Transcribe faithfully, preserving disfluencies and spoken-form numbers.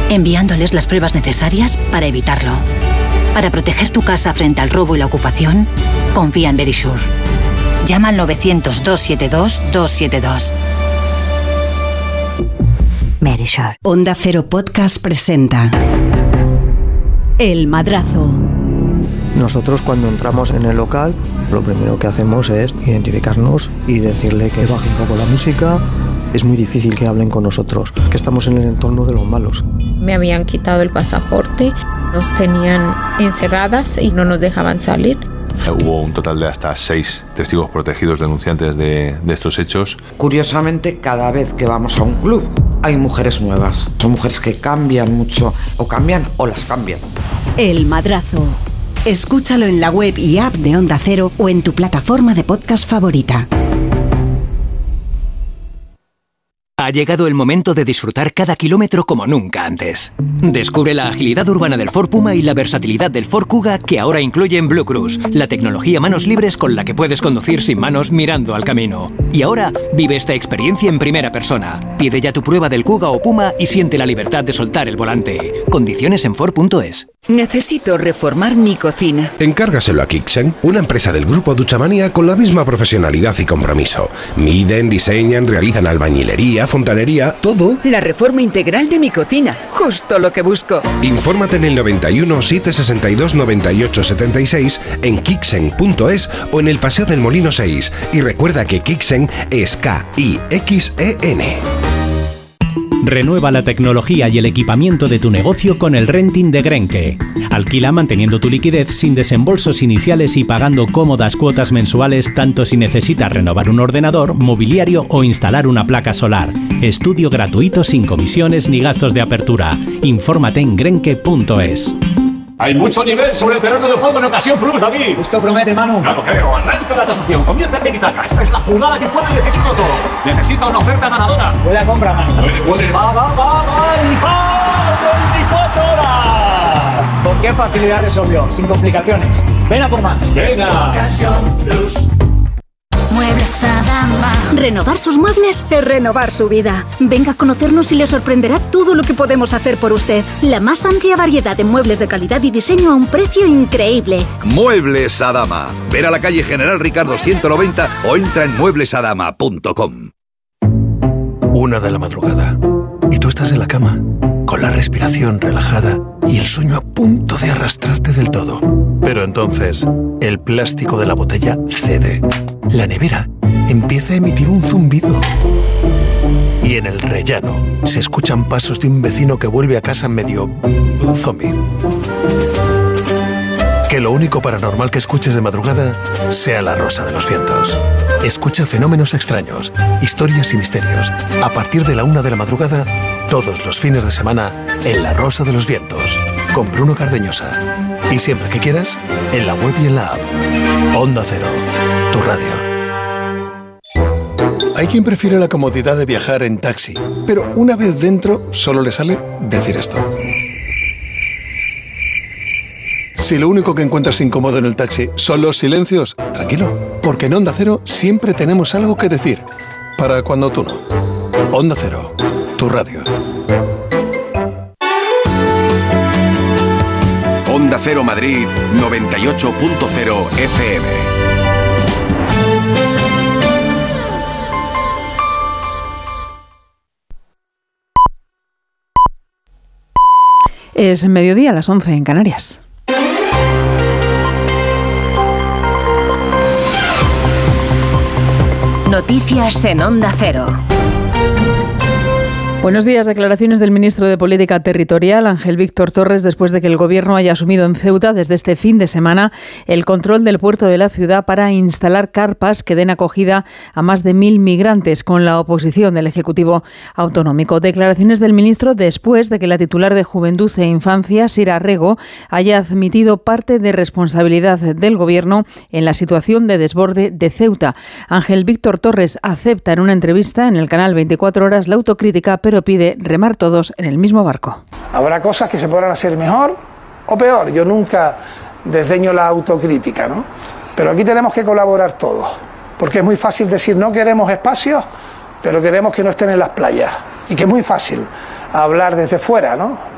enviándoles las pruebas necesarias para evitarlo. Para proteger tu casa frente al robo y la ocupación, confía en Verisure. Llama al novecientos, doscientos setenta y dos, doscientos setenta y dos. Verisure. Onda Cero Podcast presenta El Madrazo. Nosotros cuando entramos en el local, lo primero que hacemos es identificarnos y decirle que baje un poco la música. Es muy difícil que hablen con nosotros, que estamos en el entorno de los malos. Me habían quitado el pasaporte, nos tenían encerradas y no nos dejaban salir. Hubo un total de hasta seis testigos protegidos denunciantes de, de estos hechos. Curiosamente, cada vez que vamos a un club hay mujeres nuevas. Son mujeres que cambian mucho, o cambian o las cambian. El Madrazo. Escúchalo en la web y app de Onda Cero o en tu plataforma de podcast favorita. Ha llegado el momento de disfrutar cada kilómetro como nunca antes. Descubre la agilidad urbana del Ford Puma y la versatilidad del Ford Kuga, que ahora incluyen Blue Cruise, la tecnología manos libres con la que puedes conducir sin manos mirando al camino. Y ahora vive esta experiencia en primera persona. Pide ya tu prueba del Kuga o Puma y siente la libertad de soltar el volante. Condiciones en Ford punto es. Necesito reformar mi cocina. Encárgaselo a Kixen, una empresa del grupo Duchamanía con la misma profesionalidad y compromiso. Miden, diseñan, realizan albañilería, fontanería, todo. La reforma integral de mi cocina, justo lo que busco. Infórmate en el noventa y uno, setecientos sesenta y dos, noventa y ocho setenta y seis, en kixen punto es o en el Paseo del Molino seis. Y recuerda que Kixen es K I X E N. Renueva la tecnología y el equipamiento de tu negocio con el renting de Grenke. Alquila manteniendo tu liquidez sin desembolsos iniciales y pagando cómodas cuotas mensuales tanto si necesitas renovar un ordenador, mobiliario o instalar una placa solar. Estudio gratuito sin comisiones ni gastos de apertura. Infórmate en grenke punto es. Hay mucho nivel sobre el terreno de juego en Ocasión Plus, David. Esto promete, Manu. Ya lo creo. Arranca la tasación. Comienza el tiki-taka. Esta es la jugada que puede decidirlo todo. Necesita una oferta ganadora. Buena compra, Manu. Puede, puede. Va, va, va, va. Y va. veinticuatro horas. ¿Con qué facilidad resolvió? Sin complicaciones. Ven a por más. Venga. Ocasión Plus. Muebles Adama. Renovar sus muebles es renovar su vida. Venga a conocernos y le sorprenderá todo lo que podemos hacer por usted. La más amplia variedad de muebles de calidad y diseño a un precio increíble. Muebles Adama. Ver a la calle General Ricardo ciento noventa o entra en muebles adama punto com. Una de la madrugada. Y tú estás en la cama, con la respiración relajada y el sueño a punto de arrastrarte del todo. Pero entonces, el plástico de la botella cede. La nevera empieza a emitir un zumbido. Y en el rellano se escuchan pasos de un vecino que vuelve a casa medio zombie. Que lo único paranormal que escuches de madrugada sea la Rosa de los Vientos. Escucha fenómenos extraños, historias y misterios. A partir de la una de la madrugada, todos los fines de semana, en La Rosa de los Vientos, con Bruno Cardeñosa. Y siempre que quieras, en la web y en la app. Onda Cero, tu radio. Hay quien prefiere la comodidad de viajar en taxi, pero una vez dentro solo le sale decir esto. Si lo único que encuentras incómodo en el taxi son los silencios, tranquilo, porque en Onda Cero siempre tenemos algo que decir, para cuando tú no. Onda Cero, tu radio. Onda Cero Madrid noventa y ocho punto cero F M. Es mediodía a las once en Canarias. Noticias en Onda Cero. Buenos días. Declaraciones del ministro de Política Territorial, Ángel Víctor Torres, después de que el Gobierno haya asumido en Ceuta desde este fin de semana el control del puerto de la ciudad para instalar carpas que den acogida a más de mil migrantes, con la oposición del Ejecutivo Autonómico. Declaraciones del ministro después de que la titular de Juventud e Infancia, Sira Rego, haya admitido parte de responsabilidad del Gobierno en la situación de desborde de Ceuta. Ángel Víctor Torres acepta en una entrevista en el canal veinticuatro horas la autocrítica, pero pide remar todos en el mismo barco. Habrá cosas que se podrán hacer mejor o peor. Yo nunca desdeño la autocrítica, ¿no? Pero aquí tenemos que colaborar todos, porque es muy fácil decir no queremos espacios, pero queremos que no estén en las playas. Y que es muy fácil hablar desde fuera, ¿no?